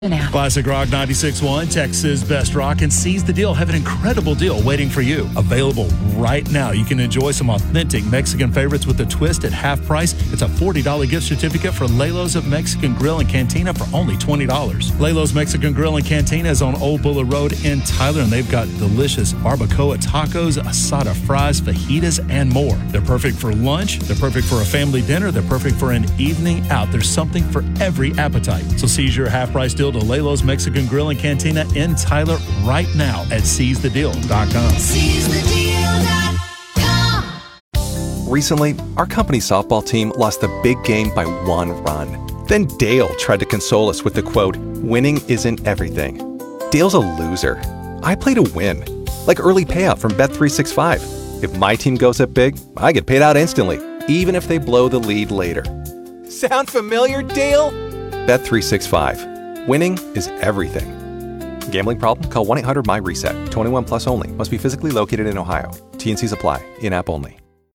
Now. Classic Rock 96.1, Texas Best Rock, and Seize the Deal have an incredible deal waiting for you. Available right now. You can enjoy some authentic Mexican favorites with a twist at half price. It's a $40 gift certificate for Lelo's of Mexican Grill and Cantina for only $20. Lelo's Mexican Grill and Cantina is on Old Buller Road in Tyler, and they've got delicious barbacoa tacos, asada fries, fajitas, and more. They're perfect for lunch. They're perfect for a family dinner. They're perfect for an evening out. There's something for every appetite. So seize your half-price deal to Lelo's Mexican Grill and Cantina in Tyler right now at seizethedeal.com. SeizeTheDeal.com. Recently, our company softball team lost the big game by 1 run. Then Dale tried to console us with the quote, "Winning isn't everything." Dale's a loser. I play to win, like early payout from Bet365. If my team goes up big, I get paid out instantly, even if they blow the lead later. Sound familiar, Dale? Bet365. Winning is everything. Gambling problem? Call 1-800-MY-RESET. 21 plus only. Must be physically located in Ohio. T&Cs apply. In-app only.